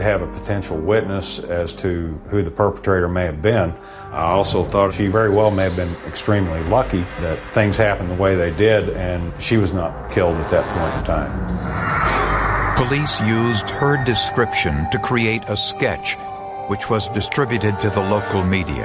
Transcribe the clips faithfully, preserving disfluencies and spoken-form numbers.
have a potential witness as to who the perpetrator may have been. I also thought she very well may have been extremely lucky that things happened the way they did and she was not killed at that point in time. Police used her description to create a sketch which was distributed to the local media.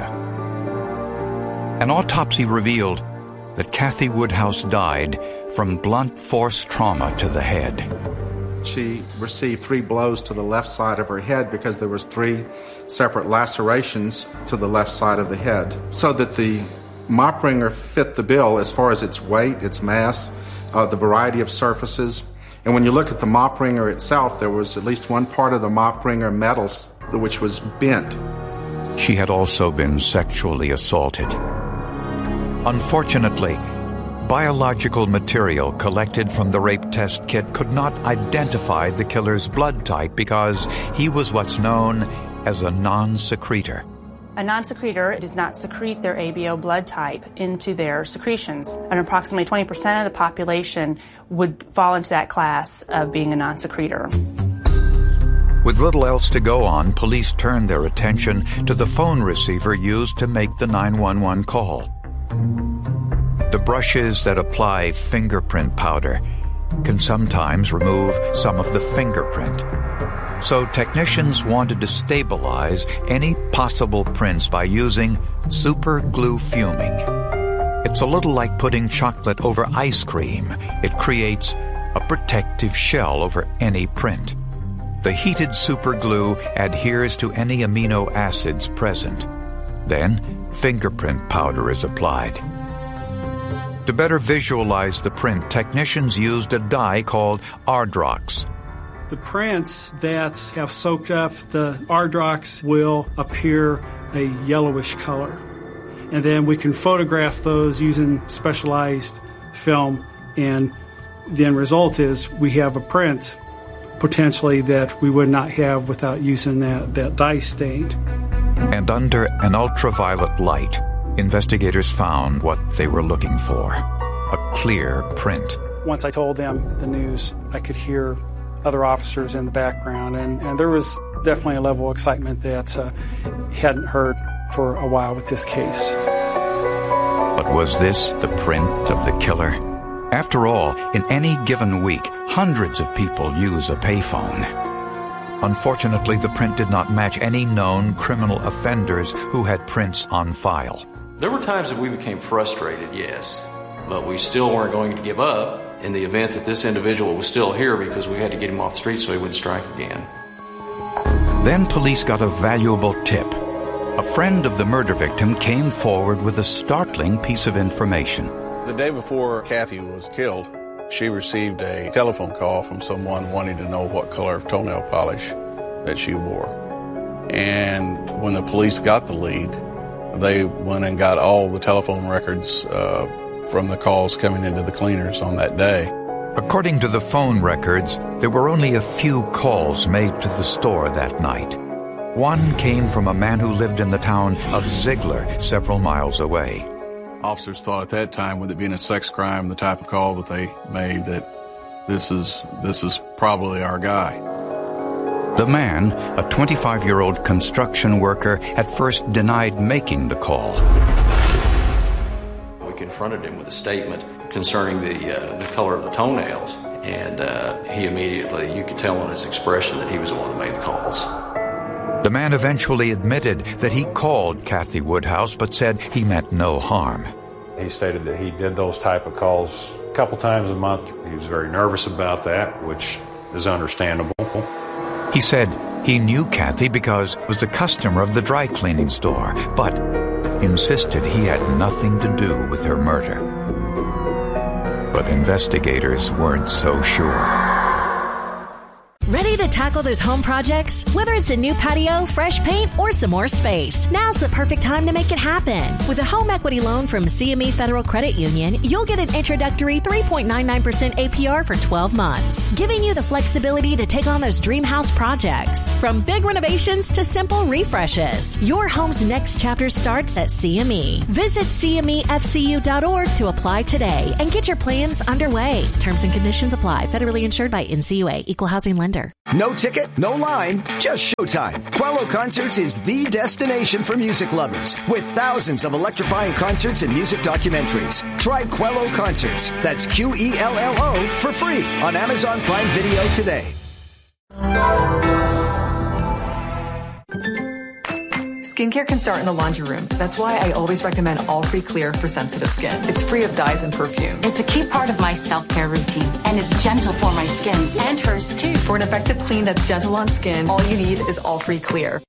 An autopsy revealed that Kathy Woodhouse died from blunt force trauma to the head. She received three blows to the left side of her head because there was three separate lacerations to the left side of the head. So that the mop wringer fit the bill as far as its weight, its mass, uh, the variety of surfaces. And when you look at the mop wringer itself, there was at least one part of the mop wringer metals which was bent. She had also been sexually assaulted. Unfortunately, biological material collected from the rape test kit could not identify the killer's blood type because he was what's known as a non-secretor. A non-secretor does not secrete their A B O blood type into their secretions, and approximately twenty percent of the population would fall into that class of being a non-secretor. With little else to go on, police turned their attention to the phone receiver used to make the nine one one call. The brushes that apply fingerprint powder can sometimes remove some of the fingerprint. So technicians wanted to stabilize any possible prints by using super glue fuming. It's a little like putting chocolate over ice cream. It creates a protective shell over any print. The heated super glue adheres to any amino acids present. Then, fingerprint powder is applied. To better visualize the print, technicians used a dye called Ardrox. The prints that have soaked up the Ardrox will appear a yellowish color. And then we can photograph those using specialized film, and the end result is we have a print potentially that we would not have without using that, that dye stain. And under an ultraviolet light, investigators found what they were looking for, a clear print. Once I told them the news, I could hear other officers in the background, and, and there was definitely a level of excitement that uh, hadn't heard for a while with this case. But was this the print of the killer? After all, in any given week, hundreds of people use a payphone. Unfortunately, the print did not match any known criminal offenders who had prints on file. There were times that we became frustrated, yes, but we still weren't going to give up in the event that this individual was still here because we had to get him off the street so he wouldn't strike again. Then police got a valuable tip. A friend of the murder victim came forward with a startling piece of information. The day before Kathy was killed, she received a telephone call from someone wanting to know what color of toenail polish that she wore. And when the police got the lead, they went and got all the telephone records uh, from the calls coming into the cleaners on that day. According to the phone records, there were only a few calls made to the store that night. One came from a man who lived in the town of Ziegler, several miles away. Officers thought at that time, with it being a sex crime, the type of call that they made, that this is this is probably our guy. The man, a twenty-five-year-old construction worker, at first denied making the call. We confronted him with a statement concerning the uh, the color of the toenails, and uh, he immediately, you could tell on his expression that he was the one who made the calls. The man eventually admitted that he called Kathy Woodhouse, but said he meant no harm. He stated that he did those type of calls a couple times a month. He was very nervous about that, which is understandable. He said he knew Kathy because he was a customer of the dry cleaning store, but insisted he had nothing to do with her murder. But investigators weren't so sure. Ready to tackle those home projects? Whether it's a new patio, fresh paint, or some more space, now's the perfect time to make it happen. With a home equity loan from C M E Federal Credit Union, you'll get an introductory three point nine nine percent A P R for twelve months, giving you the flexibility to take on those dream house projects. From big renovations to simple refreshes, your home's next chapter starts at C M E. Visit C M E F C U dot org to apply today and get your plans underway. Terms and conditions apply. Federally insured by N C U A. Equal housing lender. No ticket, no line, just showtime. Quello Concerts is the destination for music lovers with thousands of electrifying concerts and music documentaries. Try Quello Concerts. That's Q E L L O for free on Amazon Prime Video today. Skincare can start in the laundry room. That's why I always recommend All Free Clear for sensitive skin. It's free of dyes and perfume. It's a key part of my self-care routine and is gentle for my skin and hers too. For an effective clean that's gentle on skin, all you need is All Free Clear.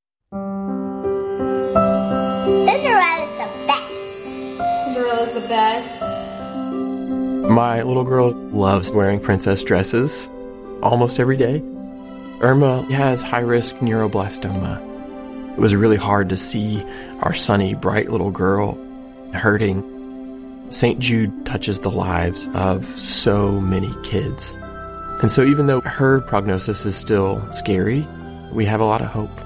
Cinderella's the best. Cinderella's the best. My little girl loves wearing princess dresses almost every day. Irma has high-risk neuroblastoma. It was really hard to see our sunny, bright little girl hurting. Saint Jude touches the lives of so many kids. And so even though her prognosis is still scary, we have a lot of hope.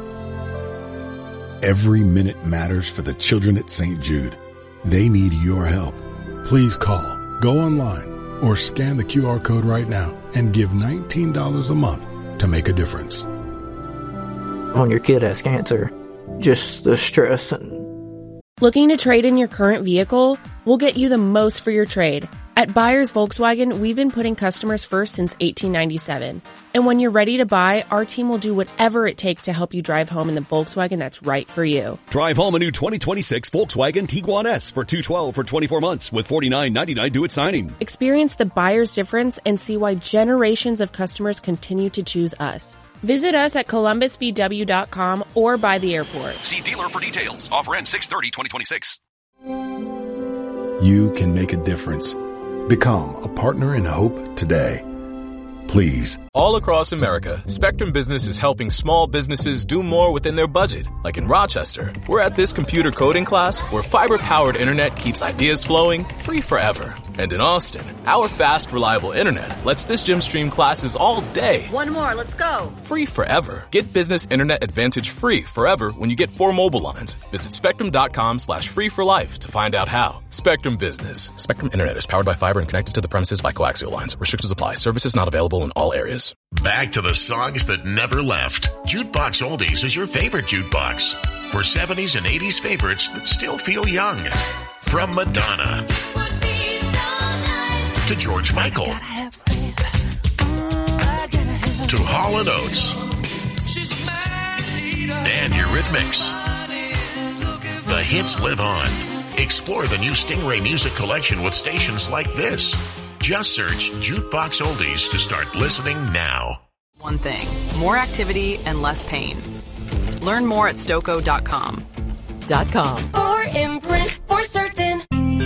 Every minute matters for the children at Saint Jude. They need your help. Please call, go online, or scan the Q R code right now and give nineteen dollars a month to make a difference. When your kid has cancer, just the stress and... Looking to trade in your current vehicle? We'll get you the most for your trade. At Buyers Volkswagen, we've been putting customers first since eighteen ninety-seven. And when you're ready to buy, our team will do whatever it takes to help you drive home in the Volkswagen that's right for you. Drive home a new twenty twenty-six Volkswagen Tiguan S for two hundred twelve dollars for twenty-four months with forty-nine ninety-nine due at signing. Experience the buyer's difference and see why generations of customers continue to choose us. Visit us at columbus v w dot com or by the airport. See dealer for details. Offer ends six thirty twenty twenty-six. You can make a difference. Become a partner in hope today. Please. All across America, Spectrum Business is helping small businesses do more within their budget. Like in Rochester, we're at this computer coding class where fiber-powered internet keeps ideas flowing free forever. And in Austin, our fast, reliable internet lets this gym stream classes all day. One more, let's go. Free forever. Get Business Internet Advantage free forever when you get four mobile lines. Visit spectrum.com slash free for life to find out how. Spectrum Business. Spectrum Internet is powered by fiber and connected to the premises by coaxial lines. Restrictions apply. Services not available in all areas. Back to the songs that never left. Jukebox Oldies is your favorite jukebox. For seventies and eighties favorites that still feel young. From Madonna to George Michael to Hall and Oates and Eurythmics. The hits live on. Explore the new Stingray Music Collection with stations like this. Just search Jukebox Oldies to start listening now. One thing, more activity and less pain. Learn more at Stoco dot com. Dot com. For imprint, for certain.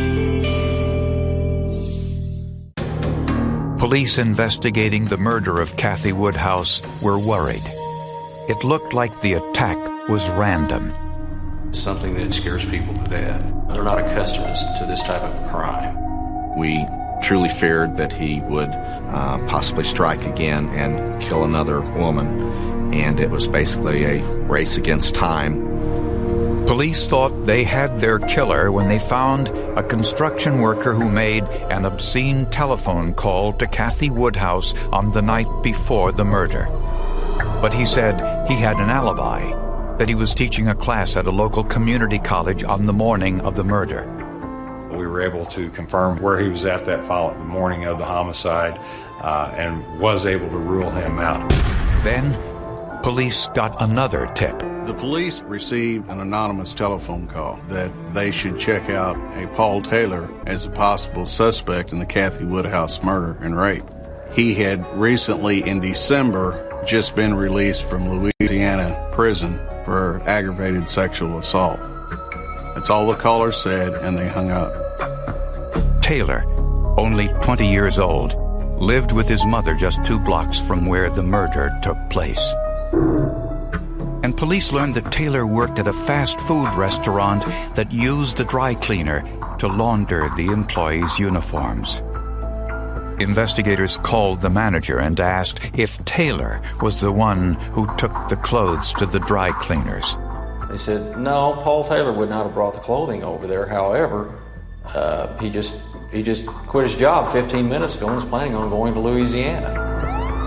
Police investigating the murder of Kathy Woodhouse were worried. It looked like the attack was random. Something that scares people to death. They're not accustomed to this type of crime. We truly feared that he would uh, possibly strike again and kill another woman, and it was basically a race against time. Police thought they had their killer when they found a construction worker who made an obscene telephone call to Kathy Woodhouse on the night before the murder. But he said he had an alibi, that he was teaching a class at a local community college on the morning of the murder. We were able to confirm where he was at that fall, the morning of the homicide, uh, and was able to rule him out. Then, police got another tip. The police received an anonymous telephone call that they should check out a Paul Taylor as a possible suspect in the Kathy Woodhouse murder and rape. He had recently, in December, just been released from Louisiana prison for aggravated sexual assault. That's all the caller said, and they hung up. Taylor, only twenty years old, lived with his mother just two blocks from where the murder took place. And police learned that Taylor worked at a fast food restaurant that used the dry cleaner to launder the employees' uniforms. Investigators called the manager and asked if Taylor was the one who took the clothes to the dry cleaners. They said, no, Paul Taylor would not have brought the clothing over there. However, uh, he just he just quit his job fifteen minutes ago and was planning on going to Louisiana.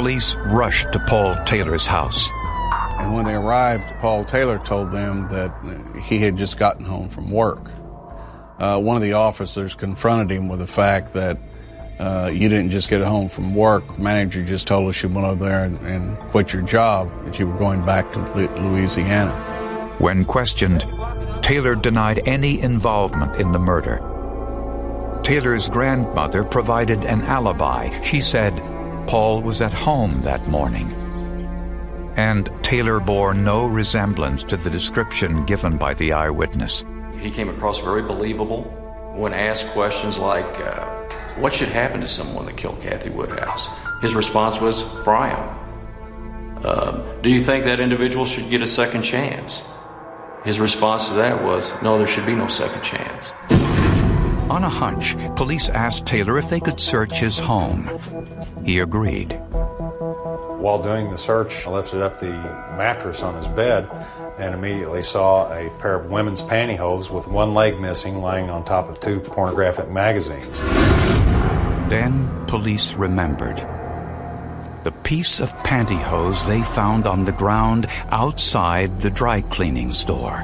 police rushed to Paul Taylor's house. And when they arrived, Paul Taylor told them that he had just gotten home from work. Uh, one of the officers confronted him with the fact that uh, you didn't just get home from work. The manager just told us you went over there and, and quit your job, that you were going back to Louisiana. When questioned, Taylor denied any involvement in the murder. Taylor's grandmother provided an alibi. She said Paul was at home that morning. And Taylor bore no resemblance to the description given by the eyewitness. He came across very believable when asked questions like, uh, what should happen to someone that killed Kathy Woodhouse? His response was, fry him. Uh, do you think that individual should get a second chance? His response to that was, no, there should be no second chance. On a hunch, police asked Taylor if they could search his home. He agreed. While doing the search, I lifted up the mattress on his bed and immediately saw a pair of women's pantyhose with one leg missing lying on top of two pornographic magazines. Then police remembered. The piece of pantyhose they found on the ground outside the dry cleaning store.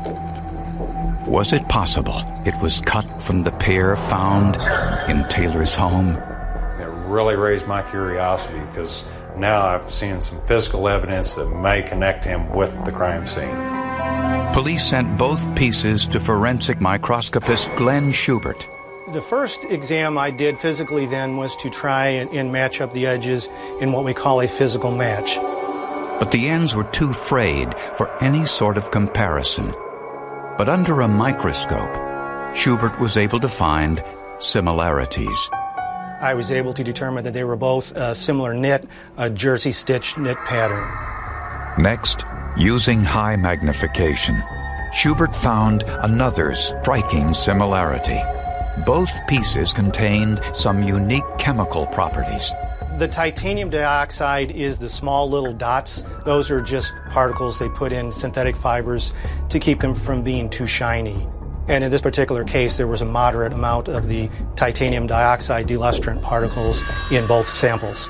Was it possible it was cut from the pair found in Taylor's home? It really raised my curiosity because now I've seen some physical evidence that may connect him with the crime scene. Police sent both pieces to forensic microscopist Glenn Schubert. The first exam I did physically then was to try and, and match up the edges in what we call a physical match. But the ends were too frayed for any sort of comparison. But under a microscope, Schubert was able to find similarities. I was able to determine that they were both a similar knit, a jersey stitch knit pattern. Next, using high magnification, Schubert found another striking similarity. Both pieces contained some unique chemical properties. The titanium dioxide is the small little dots. Those are just particles they put in synthetic fibers to keep them from being too shiny. And in this particular case, there was a moderate amount of the titanium dioxide delustrant particles in both samples.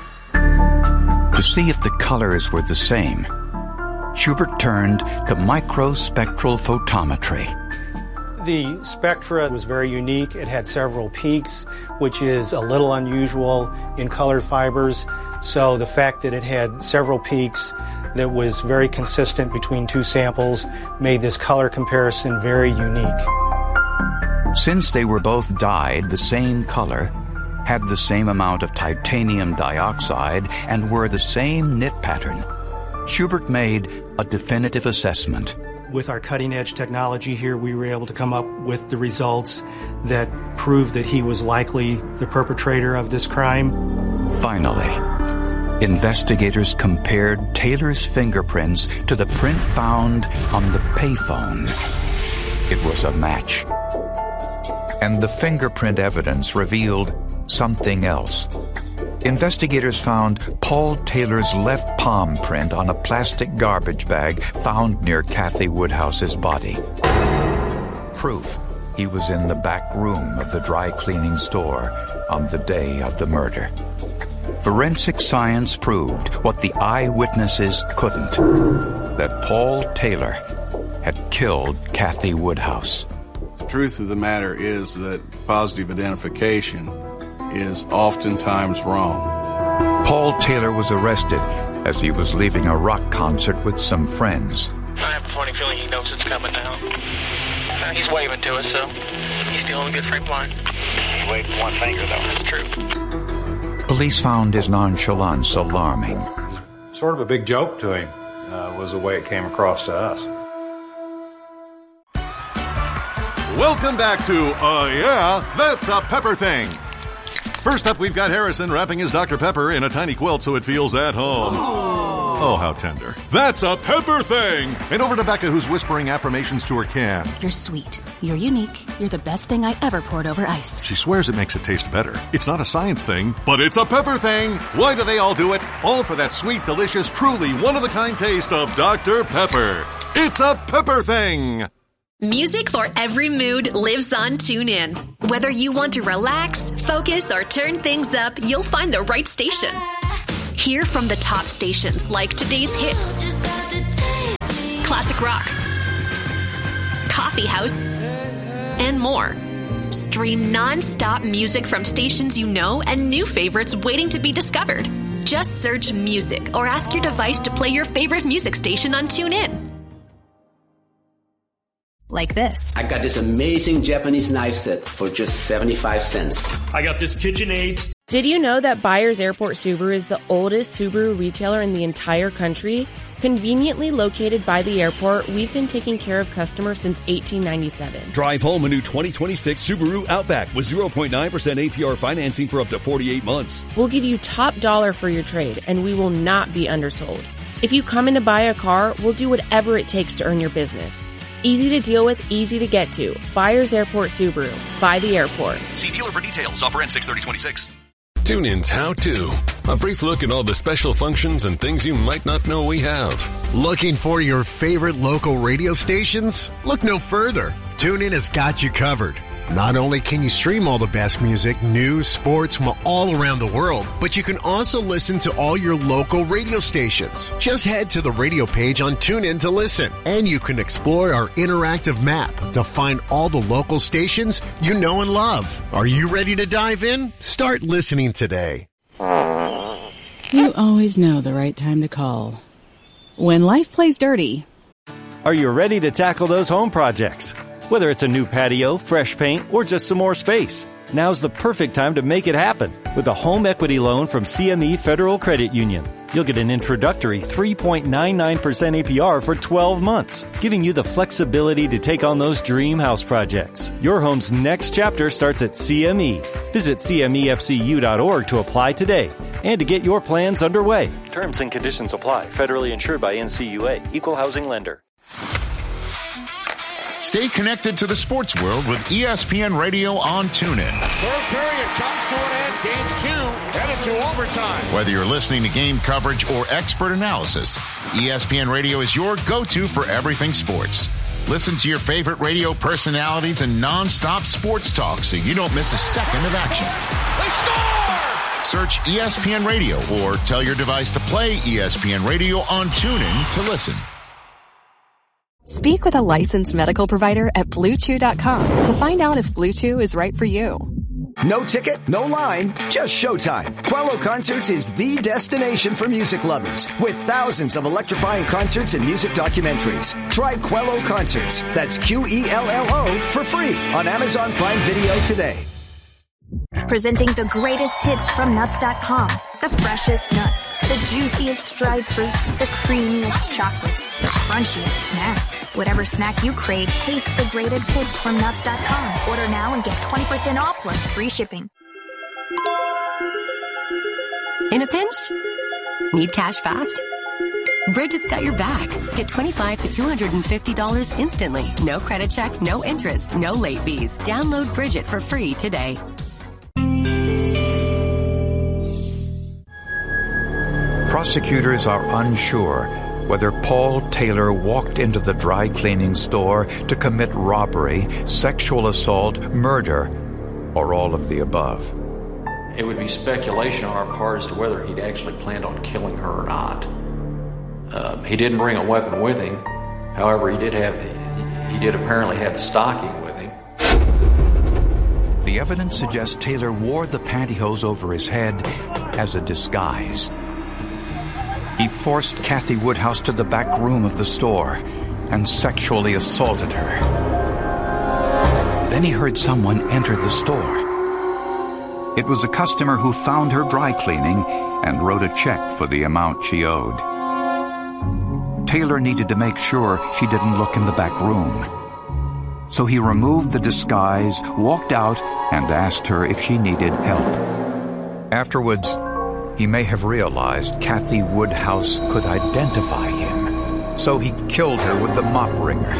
To see if the colors were the same, Schubert turned to microspectral photometry. The spectra was very unique. It had several peaks, which is a little unusual in colored fibers. So the fact that it had several peaks that was very consistent between two samples made this color comparison very unique. Since they were both dyed the same color, had the same amount of titanium dioxide, and were the same knit pattern, Schubert made a definitive assessment. With our cutting-edge technology here, we were able to come up with the results that proved that he was likely the perpetrator of this crime. Finally, investigators compared Taylor's fingerprints to the print found on the payphone. It was a match. And the fingerprint evidence revealed something else. Investigators found Paul Taylor's left palm print on a plastic garbage bag found near Kathy Woodhouse's body. Proof he was in the back room of the dry cleaning store on the day of the murder. Forensic science proved what the eyewitnesses couldn't, that Paul Taylor had killed Kathy Woodhouse. The truth of the matter is that positive identification is oftentimes wrong. Paul Taylor was arrested as he was leaving a rock concert with some friends. I have a funny feeling he knows it's coming now. Uh, he's waving to us, so he's still in a good frame of mind. He waved one finger, though. That's true. Police found his nonchalance alarming. Sort of a big joke to him uh, was the way it came across to us. Welcome back to, uh, yeah, That's a Pepper Thing. First up, we've got Harrison wrapping his Doctor Pepper in a tiny quilt so it feels at home. Oh, oh how tender. That's a Pepper Thing! And over to Becca, who's whispering affirmations to her can. You're sweet. You're unique. You're the best thing I ever poured over ice. She swears it makes it taste better. It's not a science thing, but it's a Pepper Thing! Why do they all do it? All for that sweet, delicious, truly one-of-a-kind taste of Doctor Pepper. It's a Pepper Thing! Music for every mood lives on TuneIn. Whether you want to relax, focus, or turn things up, you'll find the right station. Hear from the top stations like today's hits, classic rock, coffee house, and more. Stream non-stop music from stations you know and new favorites waiting to be discovered. Just search music or ask your device to play your favorite music station on TuneIn. Like this. I got this amazing Japanese knife set for just seventy-five cents. I got this KitchenAid. Did you know that Byers Airport Subaru is the oldest Subaru retailer in the entire country? Conveniently located by the airport, we've been taking care of customers since eighteen ninety-seven. Drive home a new twenty twenty-six Subaru Outback with zero point nine percent A P R financing for up to forty-eight months. We'll give you top dollar for your trade, and we will not be undersold. If you come in to buy a car, we'll do whatever it takes to earn your business. Easy to deal with, easy to get to. Byers Airport Subaru. By the airport. See dealer for details. Offer ends six thirty twenty-six. TuneIn's How To. A brief look at all the special functions and things you might not know we have. Looking for your favorite local radio stations? Look no further. TuneIn has got you covered. Not only can you stream all the best music, news, sports from all around the world, but you can also listen to all your local radio stations. Just head to the radio page on TuneIn to listen, and you can explore our interactive map to find all the local stations you know and love. Are you ready to dive in? Start listening today. You always know the right time to call. When life plays dirty. Are you ready to tackle those home projects? Whether it's a new patio, fresh paint, or just some more space, now's the perfect time to make it happen with a home equity loan from C M E Federal Credit Union. You'll get an introductory three point nine nine percent A P R for twelve months, giving you the flexibility to take on those dream house projects. Your home's next chapter starts at C M E. Visit C M E F C U dot org to apply today and to get your plans underway. Terms and conditions apply. Federally insured by N C U A. Equal housing lender. Stay connected to the sports world with E S P N Radio on TuneIn. Third period comes to an end. Game two headed to overtime. Whether you're listening to game coverage or expert analysis, E S P N Radio is your go-to for everything sports. Listen to your favorite radio personalities and non-stop sports talk so you don't miss a second of action. They score! Search E S P N Radio or tell your device to play E S P N Radio on TuneIn to listen. Speak with a licensed medical provider at Blue Chew dot com to find out if Blue Chew is right for you. No ticket, no line, just showtime. Quello Concerts is the destination for music lovers with thousands of electrifying concerts and music documentaries. Try Quello Concerts, that's Q E L L O, for free on Amazon Prime Video today. Presenting the greatest hits from nuts dot com. The freshest nuts, the juiciest dried fruit, the creamiest chocolates, the crunchiest snacks. Whatever snack you crave, taste the greatest hits from nuts dot com. Order now and get twenty percent off plus free shipping. In a pinch? Need cash fast? Bridget's got your back. Get twenty-five to two hundred fifty dollars instantly. No credit check, no interest, no late fees. Download Bridget for free today. Prosecutors are unsure whether Paul Taylor walked into the dry cleaning store to commit robbery, sexual assault, murder, or all of the above. It would be speculation on our part as to whether he'd actually planned on killing her or not. Um, he didn't bring a weapon with him. However, he did have he did apparently have the stocking with him. The evidence suggests Taylor wore the pantyhose over his head as a disguise. He forced Kathy Woodhouse to the back room of the store and sexually assaulted her. Then he heard someone enter the store. It was a customer who found her dry cleaning and wrote a check for the amount she owed. Taylor needed to make sure she didn't look in the back room. So he removed the disguise, walked out, and asked her if she needed help. Afterwards, he may have realized Kathy Woodhouse could identify him, so he killed her with the mop wringer.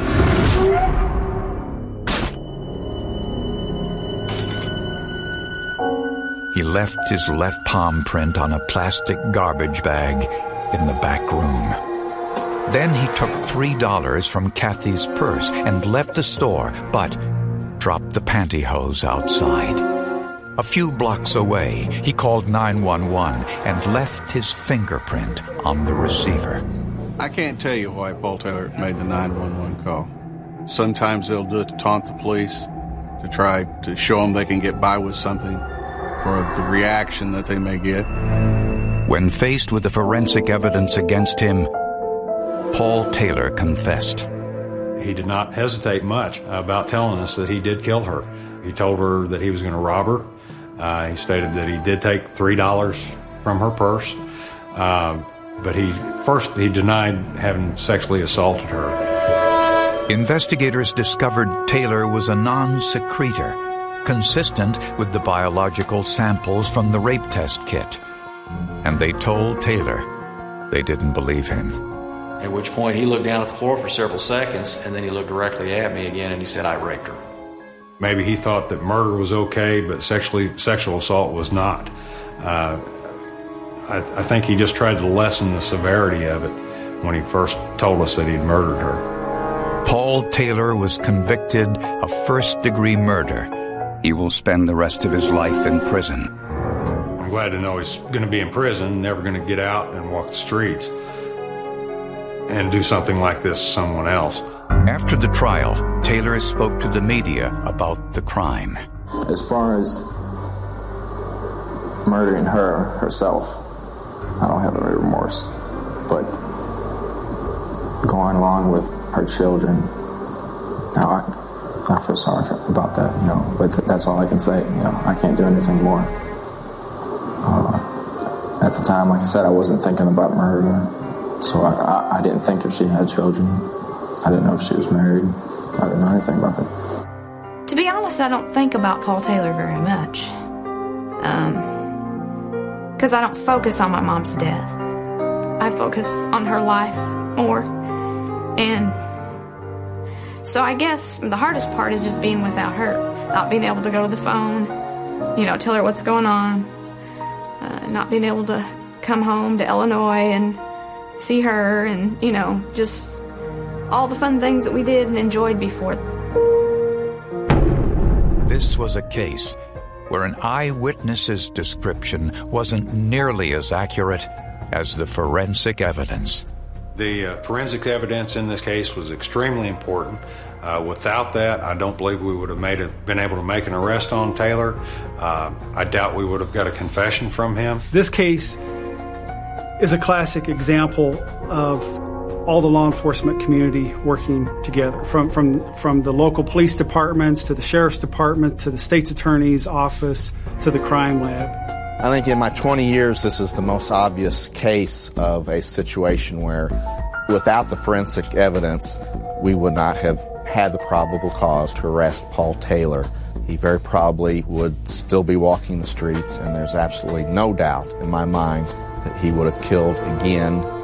He left his left palm print on a plastic garbage bag in the back room. Then he took three dollars from Kathy's purse and left the store, but dropped the pantyhose outside. A few blocks away, he called nine one one and left his fingerprint on the receiver. I can't tell you why Paul Taylor made the nine one one call. Sometimes they'll do it to taunt the police, to try to show them they can get by with something, for the reaction that they may get. When faced with the forensic evidence against him, Paul Taylor confessed. He did not hesitate much about telling us that he did kill her. He told her that he was going to rob her. Uh, he stated that he did take three dollars from her purse. Uh, but he first he denied having sexually assaulted her. Investigators discovered Taylor was a non-secretor, consistent with the biological samples from the rape test kit. And they told Taylor they didn't believe him. At which point he looked down at the floor for several seconds, and then he looked directly at me again and he said, "I raped her." Maybe he thought that murder was okay, but sexually sexual assault was not. Uh, I, I think he just tried to lessen the severity of it when he first told us that he'd murdered her. Paul Taylor was convicted of first-degree murder. He will spend the rest of his life in prison. I'm glad to know he's going to be in prison, never going to get out and walk the streets and do something like this to someone else. After the trial, Taylor spoke to the media about the crime. As far as murdering her herself, I don't have any remorse. But going along with her children, now I, I feel sorry for, about that, you know. But th- that's all I can say. You know, I can't do anything more. Uh, at the time, like I said, I wasn't thinking about murder, so I, I, I didn't think if she had children. I didn't know if she was married. I didn't know anything about that. To be honest, I don't think about Paul Taylor very much. Um, because I don't focus on my mom's death. I focus on her life more. And so I guess the hardest part is just being without her. Not being able to go to the phone, you know, tell her what's going on. Uh, not being able to come home to Illinois and see her and, you know, just all the fun things that we did and enjoyed before. This was a case where an eyewitness's description wasn't nearly as accurate as the forensic evidence. The uh, forensic evidence in this case was extremely important. Uh, without that, I don't believe we would have made it, been able to make an arrest on Taylor. Uh, I doubt we would have got a confession from him. This case is a classic example of all the law enforcement community working together, from, from, from the local police departments to the sheriff's department to the state's attorney's office to the crime lab. I think in my twenty years, this is the most obvious case of a situation where without the forensic evidence, we would not have had the probable cause to arrest Paul Taylor. He very probably would still be walking the streets, and there's absolutely no doubt in my mind that he would have killed again